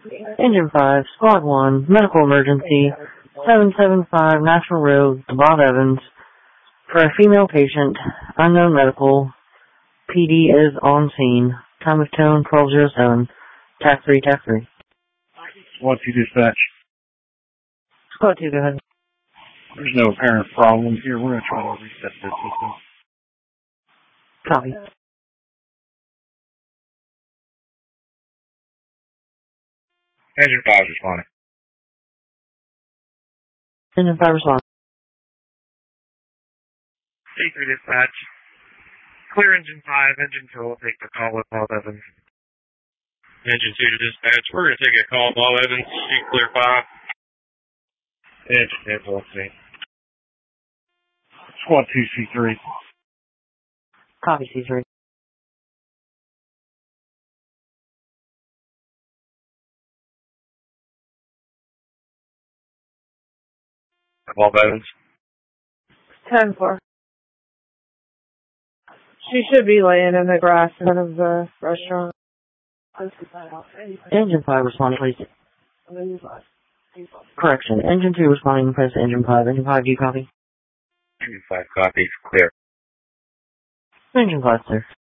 Engine 5, Squad 1, medical emergency, 775 National Road, Bob Evans. For a female patient, unknown medical, PD is on scene. Time of tone 1207. TAC 3, TAC 3. Squad 2 dispatch. Squad 2, go ahead. There's no apparent problem here. We're going to try to reset this system. Copy. Engine 5 responding. Engine 5 respond. C3 dispatch. Clear engine 5. Engine 2 will take the call with Bob Evans. Engine 2 to dispatch. We're going to take a call, Bob Evans. Shoot clear 5. Engine 2 will see. Squad 2 C3. Copy C3. Bob Evans. 10-4. She should be laying in the grass in front of the restaurant. Engine 5 responding, please. Correction. Engine 2 responding, press Engine 5. Engine 5, do you copy? Engine 5 copies. Clear. Engine 5, sir.